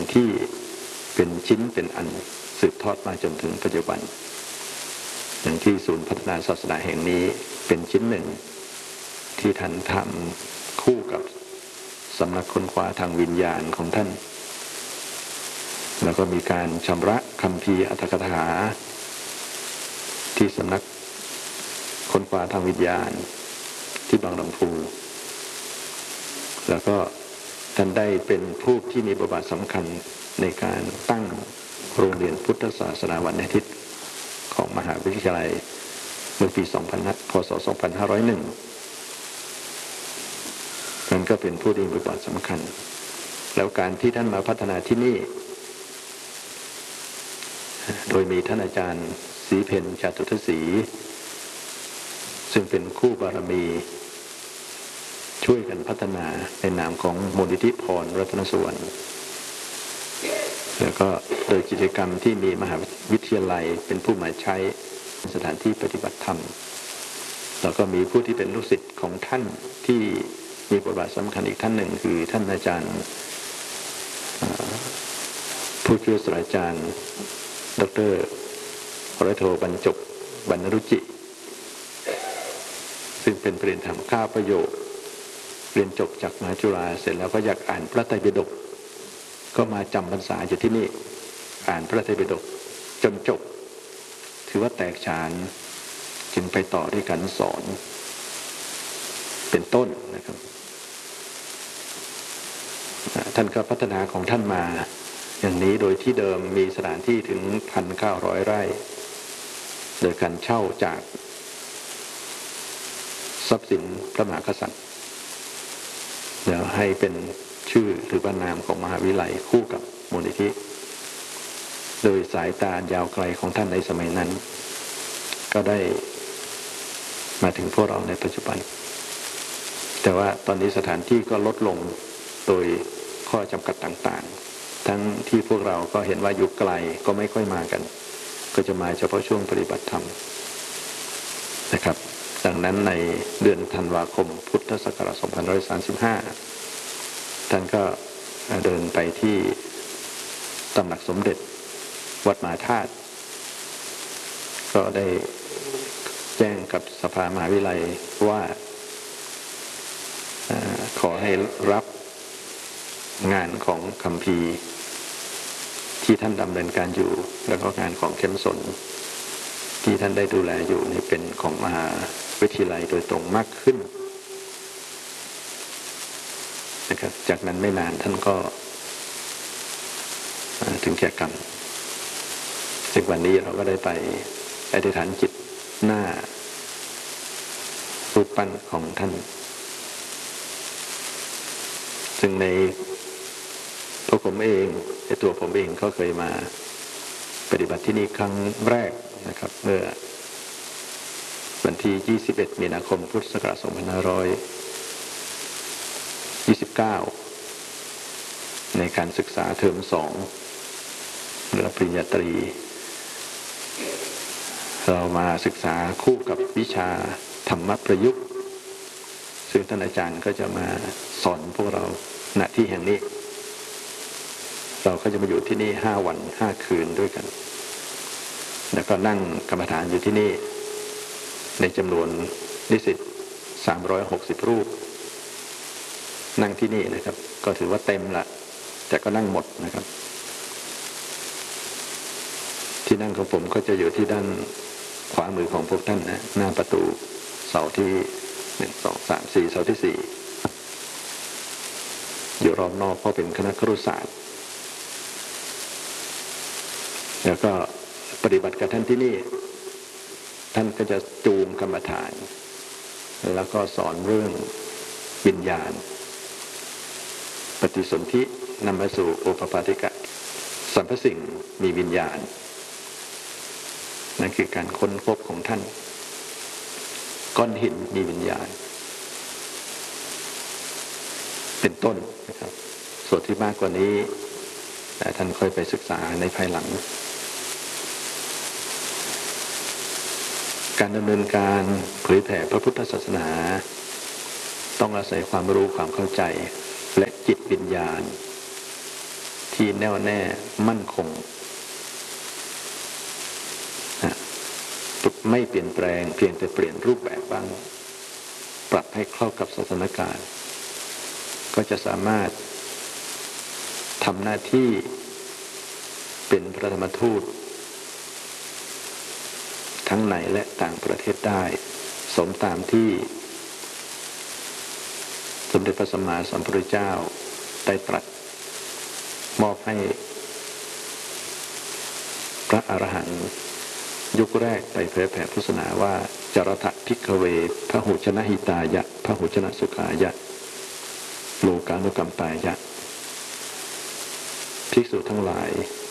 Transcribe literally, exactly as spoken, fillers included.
ที่เป็นชิ้นเป็นอันสืบทอดมาจนถึงปัจจุบันอย่างที่ศูนย์พัฒนาศาสนาแห่งนี้เป็นชิ้นหนึ่งที่ท่านทำคู่กับสำนักค้นคว้าทางวิญญาณของท่านแล้วก็มีการชำระคัมภีร์อรรถกถาที่สำนักค้นคว้าทางวิญญาณที่บางลำพูแล้วก็ท่านได้เป็นผู้ที่มีบทบาทสำคัญในการตั้งโรงเรียนพุทธศาสนาวันอาทิตย์ของมหาวิทยาลัยเมื่อปีพศสองพันห้าร้อยเอ็ดนั่นก็เป็นผู้ที่มีบทบาทสำคัญแล้วการที่ท่านมาพัฒนาที่นี่โดยมีท่านอาจารย์ศรีเพ็ญจตุทศรีซึ่งเป็นคู่บารมีช่วยกันพัฒนาในนามของมูลนิธิพรรัตนสุวรรณแล้วก็โดยกิจกรรมที่มีมหาวิทยาลัยเป็นผู้มาใช้สถานที่ปฏิบัติธรรมแล้วก็มีผู้ที่เป็นลูกศิษย์ของท่านที่มีบทบาทสำคัญอีกท่านหนึ่งคือท่านอาจารย์ผู้ช่วยศาสตราจารย์ดร.ร้อยโทบรรจบบรรณรุจิซึ่งเป็นปริญญาธรรมเก้าประโยคเรียนจบจากมหาจุฬาเสร็จแล้วก็อยากอ่านพระไตรปิฎกก็มาจำพรรษาอยู่ที่นี่อ่านพระไตรปิฎกจนจบถือว่าแตกฉานจึงไปต่อด้วยการสอนเป็นต้นนะครับท่านก็พัฒนาของท่านมาอย่างนี้โดยที่เดิมมีสถานที่ถึง หนึ่งพันเก้าร้อย ไร่โดยการเช่าจากทรัพย์สินพระมหากษัตริย์แล้วให้เป็นชื่อหรือว่านามของมหาวิทยาลัยคู่กับมูลนิธิโดยสายตายาวไกลของท่านในสมัยนั้นก็ได้มาถึงพวกเราในปัจจุบันแต่ว่าตอนนี้สถานที่ก็ลดลงโดยข้อจำกัดต่างๆทั้งที่พวกเราก็เห็นว่าอยู่ไกลก็ไม่ค่อยมากันก็จะมาเฉพาะช่วงปฏิบัติธรรมนะครับดังนั้นในเดือนธันวาคมพุทธศักราชสองพันห้าร้อยสามสิบห้าท่านก็เดินไปที่ตำหนักสมเด็จวัดมหาธาตุก็ได้แจ้งกับสภามหาวิทยาลัยว่าขอให้รับงานของคัมภีร์ที่ท่านดำเนินการอยู่แล้วก็งานของเข้มสนที่ท่านได้ดูแลอยู่นี่เป็นของมหาวิทยาลัยโดยตรงมากขึ้นนะครับจากนั้นไม่นานท่านก็ถึงแก่กรรมซึ่งวันนี้เราก็ได้ไปอธิษฐานจิตหน้ารูปปั้นของท่านซึ่งในตัวผมเองในตัวผมเองก็เคยมาปฏิบัติที่นี่ครั้งแรกนะครับเมื่อวันที่ยี่สิบเอ็ดมีนาคมพุทธศักราชสองพันห้าร้อยยี่สิบเก้าในการศึกษาเทอมสองเรือปริญญาตรีเรามาศึกษาคู่กับวิชาธรรมประยุกต์ซึ่งท่านอาจารย์ก็จะมาสอนพวกเราณที่แห่งนี้เราก็จะมาอยู่ที่นี่ห้าวันห้าคืนด้วยกันแล้วก็นั่งกรรมฐานอยู่ที่นี่ในจำนวนนิสิตสามร้อยหกสิบรูปนั่งที่นี่นะครับก็ถือว่าเต็มละแต่ก็นั่งหมดนะครับที่นั่งของผมก็จะอยู่ที่ด้านขวามือของพวกท่านนะหน้าประตูเสาที่หนึ่งสองสามสี่เสาที่สี่อยู่รอบนอกเพราะเป็นคณะครุศาสตร์แล้วก็ปฏิบัติกับท่านที่นี่ท่านก็จะจูงกรรมฐานแล้วก็สอนเรื่องวิญญาณปฏิสนธินำมาสู่โอปปาติกะสรรพสิ่งมีวิญญาณนั่นคือการค้นพบของท่านก้อนหินมีวิญญาณเป็นต้นนะครับส่วนที่มากกว่านี้แต่ท่านค่อยไปศึกษาในภายหลังการดำเนินการเผยแผ่พระพุทธศาสนาต้องอาศัยความรู้ความเข้าใจและจิตวิญญาณที่แน่วแน่มั่นคงนะไม่เปลี่ยนแปลงเพียงแต่เปลี่ยนรูปแบบบ้างปรับให้เข้ากับสถานการณ์ก็จะสามารถทำหน้าที่เป็นพระธรรมทูตทั้งในและต่างประเทศได้สมตามที่สมเด็จพระสัมมาสัมพุทธเจ้าได้ตรัสมอบให้พระอรหันต์ยุคแรกไปเผยแผ่พุทธศาสนาว่าจารถะภิกขเวพหุชนะหิตายะพหุชนะสุขายะโลกานุกัมปายะภิกษุทั้งหลาย